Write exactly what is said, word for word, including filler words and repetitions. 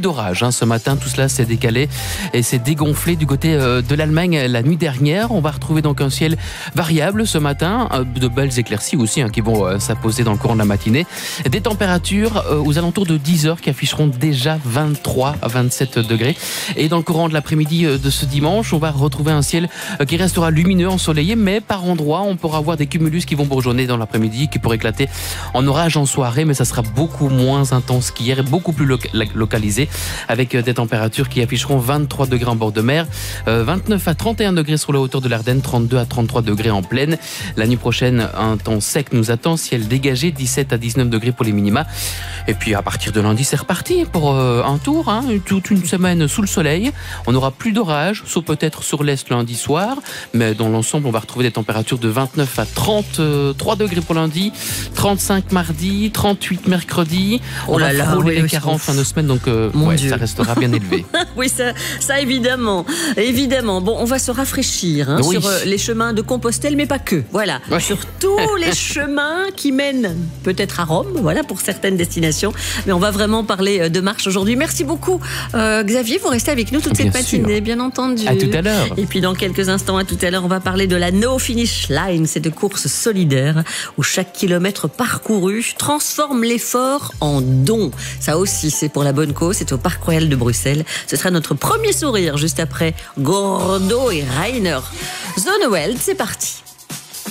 d'orage hein, ce matin. Tout cela s'est décalé et s'est dégonflé du côté euh, de l'Allemagne la nuit dernière. On va retrouver donc un ciel variable ce matin, euh, de belles éclaircies aussi hein, qui vont euh, s'apposer dans le courant de la matinée. Des températures euh, aux alentours de dix heures qui afficheront déjà vingt-trois à vingt-sept degrés. Et dans le courant de l'après-midi de ce dimanche, on va retrouver un ciel qui restera lumineux, ensoleillé, mais par endroits, on pourra avoir des cumulus qui vont bourgeonner dans l'après-midi, qui pourraient éclater en orage en soirée, mais ça sera beaucoup moins intense qu'hier et beaucoup plus loca- localisé, avec des températures qui afficheront vingt-trois degrés en bord de mer, euh, vingt-neuf à trente et un degrés sur la hauteur de l'Ardenne, trente-deux à trente-trois degrés en plaine. La nuit prochaine, un temps sec nous attend, ciel dégagé, dix-sept à dix-neuf degrés pour les minima. Et puis à partir de lundi, c'est reparti pour euh, un tour, hein, toute une semaine sous le soleil. On n'aura plus d'orage, sauf peut-être sur l'est lundi soir, mais dans l'ensemble, on va retrouver des températures de vingt-neuf à trente-trois degrés pour lundi, trente-cinq mardi, trente-huit mercredi. On Oh là va là, frôler oui, les quarante fin de semaine, donc euh, Mon ouais, Dieu. ça restera bien élevé. Oui, ça, ça évidemment, évidemment. Bon, on va se rafraîchir hein, Oui. sur euh, les chemins de Compostelle, mais pas que. Voilà, Ouais. sur tous les chemins qui mènent peut-être à Rome, voilà pour certaines destinations. Mais on va vraiment parler euh, de marche aujourd'hui. Merci beaucoup, euh, Xavier. Vous restez avec nous toute Bien cette matinée, sûr. bien entendu. À tout à l'heure. Et puis dans quelques instants, à tout à l'heure, on va parler de la No Finish Line, cette course solidaire où chaque kilomètre parcouru transforme l'effort en don. Ça aussi, c'est pour la bonne cause. C'est au Parc Royal de Bruxelles. Ce sera notre premier sourire juste après Gordo et Rainer. Zone Welt, c'est parti.